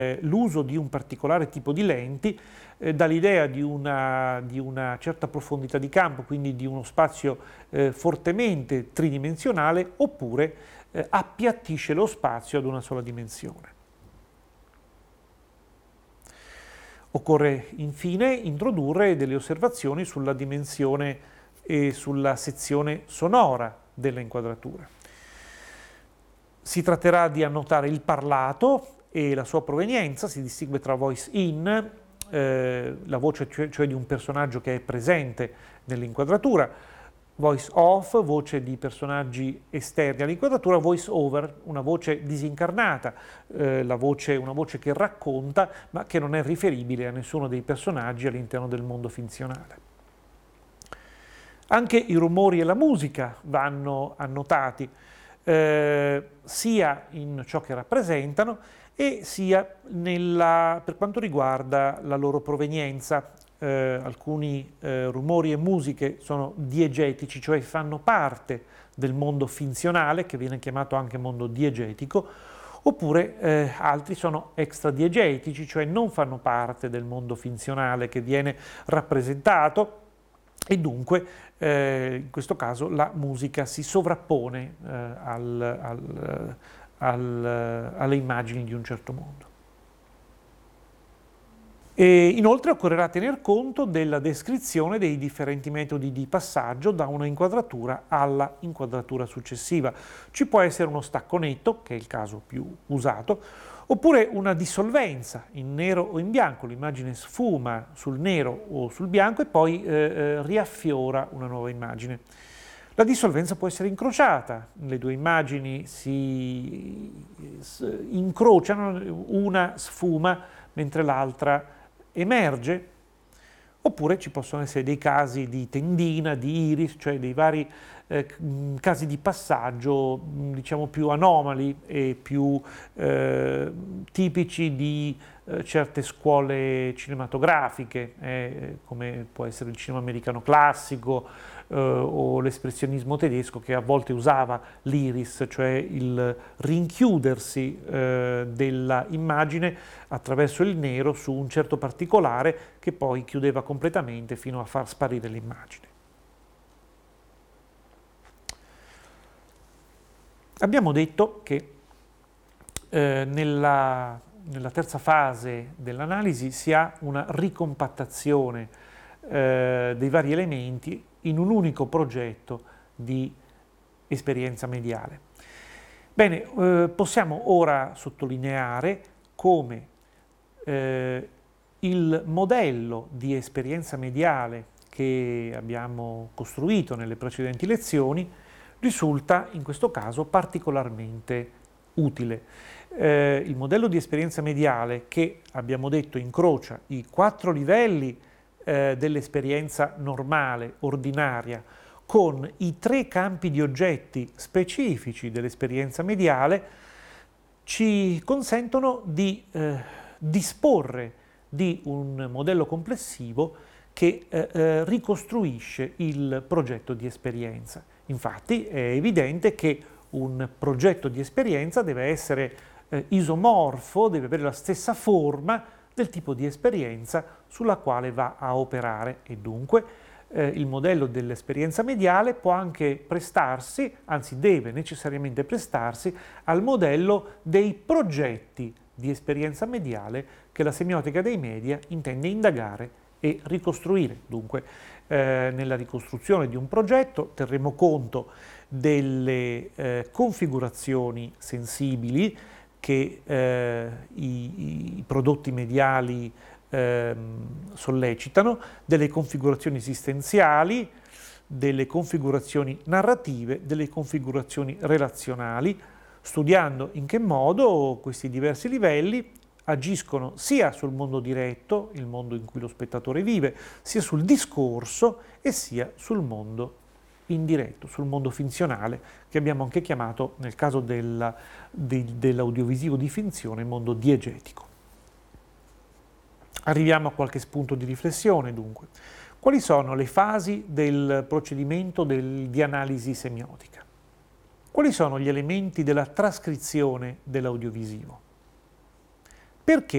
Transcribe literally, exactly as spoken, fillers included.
l'uso di un particolare tipo di lenti eh, dà l'idea di una, di una certa profondità di campo, quindi di uno spazio eh, fortemente tridimensionale, oppure eh, appiattisce lo spazio ad una sola dimensione. Occorre infine introdurre delle osservazioni sulla dimensione e sulla sezione sonora della inquadratura. Si tratterà di annotare il parlato e la sua provenienza. Si distingue tra voice in, eh, la voce cioè, cioè di un personaggio che è presente nell'inquadratura, voice off, voce di personaggi esterni all'inquadratura, voice over, una voce disincarnata, eh, la voce, una voce che racconta ma che non è riferibile a nessuno dei personaggi all'interno del mondo finzionale. Anche i rumori e la musica vanno annotati, eh, sia in ciò che rappresentano e sia nella, per quanto riguarda la loro provenienza. Eh, alcuni eh, rumori e musiche sono diegetici, cioè fanno parte del mondo finzionale, che viene chiamato anche mondo diegetico, oppure eh, altri sono extradiegetici, cioè non fanno parte del mondo finzionale che viene rappresentato, e dunque eh, in questo caso la musica si sovrappone eh, al, al, al, alle immagini di un certo mondo. E inoltre occorrerà tener conto della descrizione dei differenti metodi di passaggio da una inquadratura alla inquadratura successiva. Ci può essere uno stacco netto, che è il caso più usato, oppure una dissolvenza in nero o in bianco. L'immagine sfuma sul nero o sul bianco e poi eh, eh, riaffiora una nuova immagine. La dissolvenza può essere incrociata, le due immagini si incrociano, una sfuma mentre l'altra emerge, oppure ci possono essere dei casi di tendina, di iris, cioè dei vari eh, casi di passaggio, diciamo, più anomali e più eh, tipici di eh, certe scuole cinematografiche, eh, come può essere il cinema americano classico eh, o l'espressionismo tedesco, che a volte usava l'iris, cioè il rinchiudersi eh, della immagine attraverso il nero su un certo particolare che poi chiudeva completamente fino a far sparire l'immagine. Abbiamo detto che eh, nella, nella terza fase dell'analisi si ha una ricompattazione eh, dei vari elementi in un unico progetto di esperienza mediale. Bene, eh, possiamo ora sottolineare come eh, il modello di esperienza mediale che abbiamo costruito nelle precedenti lezioni risulta in questo caso particolarmente utile. Eh, il modello di esperienza mediale, che abbiamo detto incrocia i quattro livelli eh, dell'esperienza normale, ordinaria, con i tre campi di oggetti specifici dell'esperienza mediale, ci consentono di eh, disporre di un modello complessivo che eh, eh, ricostruisce il progetto di esperienza. Infatti è evidente che un progetto di esperienza deve essere eh, isomorfo, deve avere la stessa forma del tipo di esperienza sulla quale va a operare, e dunque eh, il modello dell'esperienza mediale può anche prestarsi, anzi deve necessariamente prestarsi, al modello dei progetti di esperienza mediale che la semiotica dei media intende indagare e ricostruire. Dunque, eh, nella ricostruzione di un progetto terremo conto delle eh, configurazioni sensibili che eh, i, i prodotti mediali eh, sollecitano, delle configurazioni esistenziali, delle configurazioni narrative, delle configurazioni relazionali, studiando in che modo questi diversi livelli agiscono sia sul mondo diretto, il mondo in cui lo spettatore vive, sia sul discorso e sia sul mondo indiretto, sul mondo finzionale, che abbiamo anche chiamato, nel caso della, de, dell'audiovisivo di finzione, mondo diegetico. Arriviamo a qualche spunto di riflessione, dunque. Quali sono le fasi del procedimento del, di analisi semiotica? Quali sono gli elementi della trascrizione dell'audiovisivo? Perché